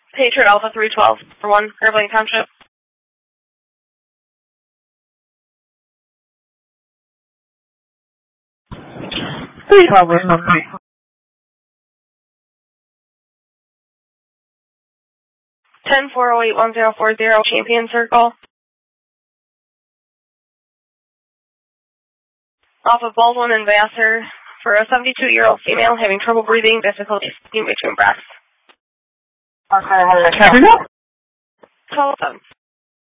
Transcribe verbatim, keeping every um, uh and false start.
Patriot Alpha three twelve for one, Fairbank Township. three twelve, where's number three? ten four oh eight one zero four zero, Champion Circle. Off of Baldwin and Vassar for a seventy-two-year-old female having trouble breathing, difficulty sleeping between breaths. Okay, copy that. Twelve.